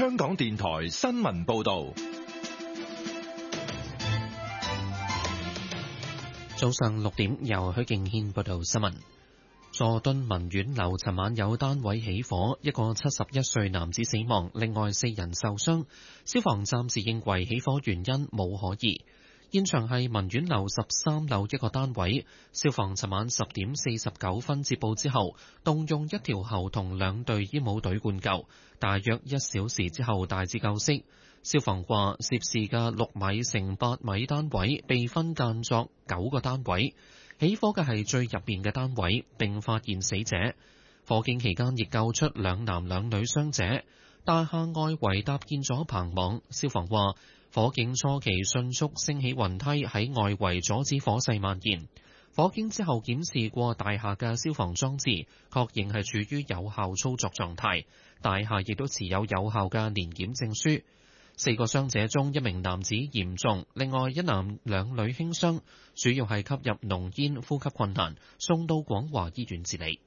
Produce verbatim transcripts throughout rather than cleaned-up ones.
香港電台新聞報道。 早上六點，由許敬軒報道新聞。佐敦文苑樓尋晚有單位起火，一個七十一歲男子死亡，另外四人受傷。消防暫時認為起火原因冇可疑。現場係文苑樓十三樓一個單位，消防尋晚十點四十九分接報之後，動用一條喉同兩隊煙霧隊灌救，大約一小時之後大致救熄。消防話，涉事嘅六米乘八米單位被分間作九個單位，起火嘅係最入面嘅單位，並發現死者。火警期間亦救出兩男兩女傷者。大廈外圍搭建咗棚網，消防話火警初期迅速升起雲梯喺外圍阻止火勢蔓延。火警之後檢視過大廈嘅消防裝置，確認係處於有效操作狀態。大廈亦都持有有效嘅年檢證書。四個傷者中，一名男子嚴重，另外一男兩女輕傷，主要係吸入濃煙，呼吸困難，送到廣華醫院治理。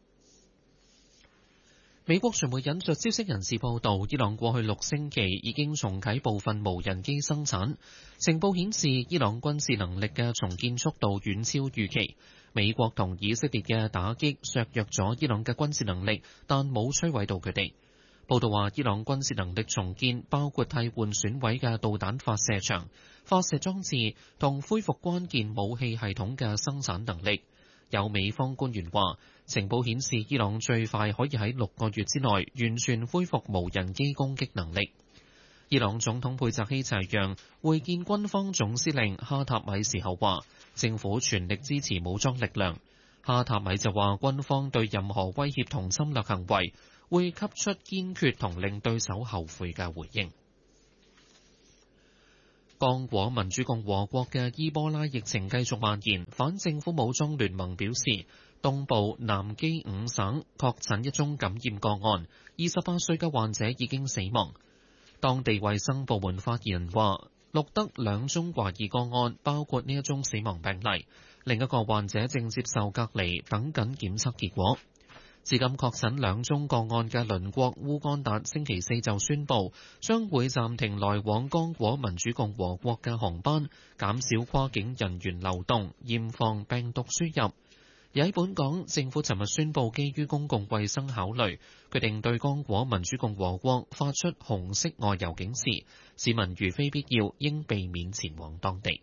美國傳媒引述消息人士報道，伊朗過去六星期已經重啟部分無人機生產。情報顯示，伊朗軍事能力嘅重建速度遠超預期。美國同以色列嘅打擊削弱咗伊朗嘅軍事能力，但冇摧毀到佢哋。報道話，伊朗軍事能力重建包括替換損毀嘅導彈發射場、發射裝置同恢復關鍵武器系統嘅生產能力。有美方官員話，情報顯示伊朗最快可以喺六個月之內完全恢復無人機攻擊能力。伊朗總統佩澤希齊揚會見軍方總司令哈塔米時候話，政府全力支持武裝力量。哈塔米就話，軍方對任何威脅同侵略行為會給出堅決同令對手後悔嘅回應。剛果民主共和國嘅伊波拉疫情繼續蔓延，反政府武裝聯盟表示，東部南基五省確診一宗感染個案，二十八歲嘅患者已經死亡。當地衛生部門發言人話，錄得兩宗懷疑個案，包括呢一宗死亡病例，另一個患者正接受隔離，等緊檢測結果。至今確診兩宗個案嘅鄰國烏干達星期四就宣布，將會暫停來往剛果民主共和國嘅航班，減少跨境人員流動，嚴防病毒輸入。而喺本港，政府尋日宣布，基於公共衛生考慮，決定對剛果民主共和國發出紅色外遊警示，市民如非必要，應避免前往當地。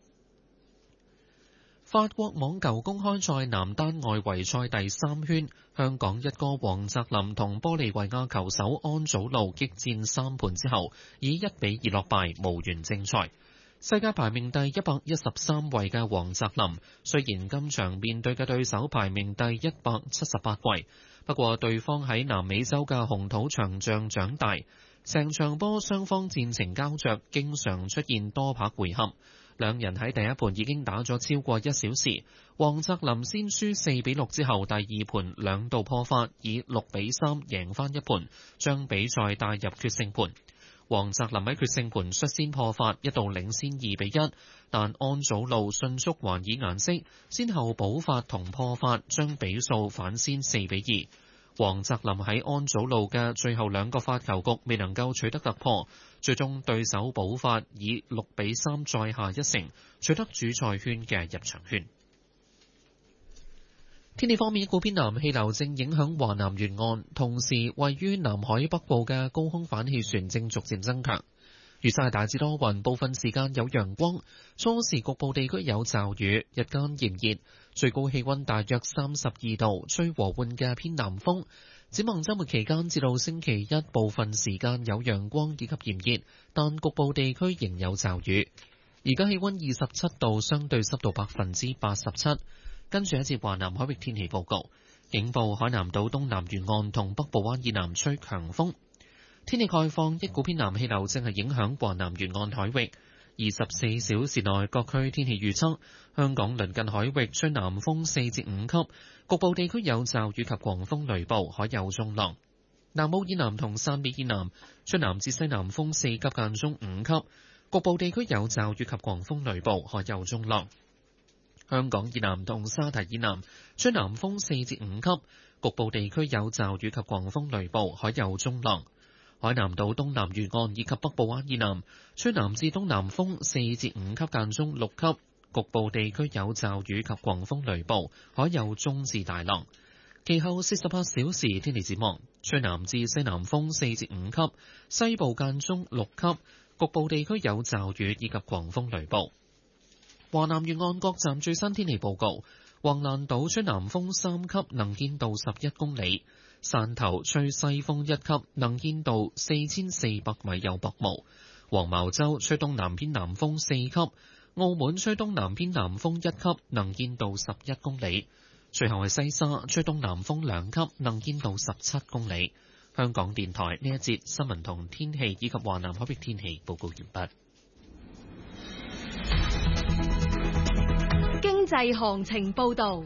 法國網球公開賽男單外圍賽第三圈，香港一哥黃澤林同玻利維亞球手安祖路激戰三盤之後，以一比二落敗，無緣正賽。世界排名第一百一十三位嘅黃澤林，雖然今場面對嘅對手排名第一百七十八位，不過對方喺南美洲嘅紅土場上長大，成場波雙方戰情膠着，經常出現多拍回合。兩人喺第一盤已經打咗超過一小時，黃澤林先輸四比六之後，第二盤兩度破發，以六比三贏翻一盤，將比賽帶入決勝盤。黃澤林喺決勝盤率先破發，一度領先二比一，但安祖路迅速還以顏色，先後補發同破發，將比數反先四比二。黃澤林喺安祖路嘅最後兩個發球局未能夠取得突破，最終對手補發以六比三再下一城，取得主賽圈嘅入場券。天氣方面，一股偏南氣流正影響華南沿岸，同時位於南海北部嘅高空反氣旋正逐漸增強。預測係大致多雲，部分時間有陽光，初時局部地區有驟雨，日間炎熱，最高氣溫大約三十二度，吹和緩嘅偏南風。展望週末期間至到星期一，部分時間有陽光以及炎熱，但局部地區仍有驟雨。而家氣溫二十七度，相對濕度百分之八十七。跟住一節華南海域天氣報告，警報海南島東南沿岸同北部灣以南吹強風。天氣概況，一股偏南氣流正係影響華南沿岸海域。二十四小時內各區天氣預測：香港鄰近海域吹南風四至五級，局部地區有驟雨及狂風雷暴，海有中浪。南澳以南同汕尾以南吹南至西南風四級間中五級，局部地區有驟雨及狂風雷暴，海有中浪。香港以南同沙堤以南吹南風四至五級，局部地區有驟雨及狂風雷暴，海有中浪。 海南島東南沿岸以及北部灣以南吹南至東南風四至五級間中六級，局部地區有驟雨及狂風雷暴，海有中至大浪。其後四十八小時天氣展望，吹南至西南風四至五級，西部間中六級，局部地區有驟雨以及狂風雷暴。華南沿岸各站最新天氣報告：橫瀾島吹南風三級，能見度十一公里；汕頭吹西風一級，能見度四千四百米有薄霧；黃茅洲吹東南偏南風四級；澳門吹東南偏南風一級，能見度十一公里。最後係西沙吹東南風兩級，能見度十七公里。香港電台呢一節新聞同天氣以及華南海域天氣報告完畢。 經濟行情報導。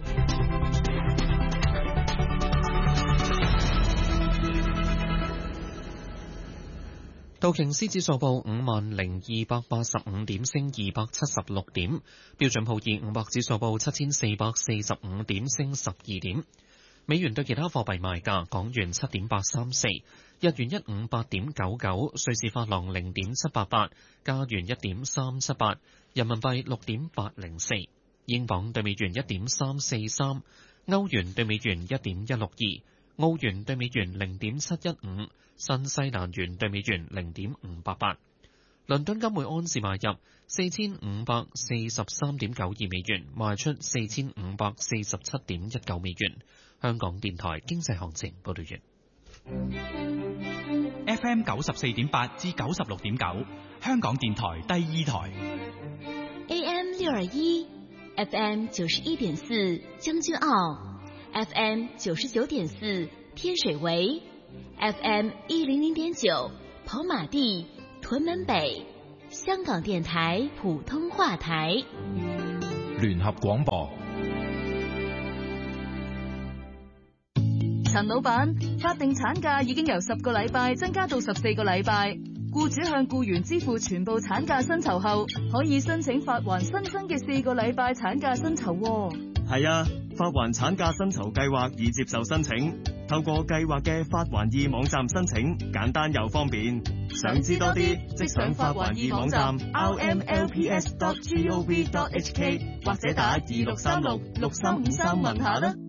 道瓊斯指數報五萬零二百八十五點，升二百七十六點。標準普爾五百指數報七千四百四十五點，升十二點。美元對其他貨幣賣價：港元七點八三四，日元一五八點九九，瑞士法郎零點七八八，加元一點三七八，人民幣六點八零四，英鎊對美元一點三四三，歐元對美元一點一六二，澳元對美元零點七一五。新西蘭元對美元零點五八八，倫敦金每安士買入四千五百四十三點九二美元，賣出四千五百四十七點一九美元。香港電台經濟行情報道完。 F M 九十四點八至九十六點九，香港電台第二台。 A M 六二一，F M 九十一點四將軍澳 ，F M 九十九點四天水圍。F M 一零零點九跑馬地、屯門北，香港電台普通話台。 聯合廣播。 陳老闆，法定產假已經由十個禮拜增加到十四個禮拜，僱主向僱員支付全部產假薪酬後，可以申請發還新增嘅四個禮拜產假薪酬。 係啊，發還產假薪酬計劃已接受申請。透過計劃嘅發還易網站申請，簡單又方便。想知多啲，即上發還易網站 r m l p s dot gov dot h k 或者打二六三六六三五三問下啦。